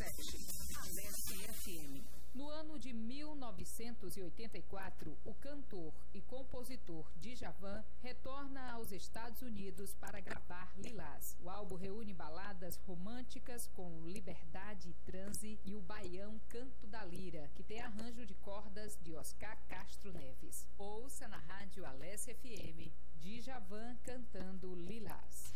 Alesse FM. No ano de 1984, o cantor e compositor Djavan retorna aos Estados Unidos para gravar Lilás. O álbum reúne baladas românticas com Liberdade e Transe e o baião Canto da Lira, que tem arranjo de cordas de Oscar Castro Neves. Ouça na rádio Alesse FM, Djavan cantando Lilás.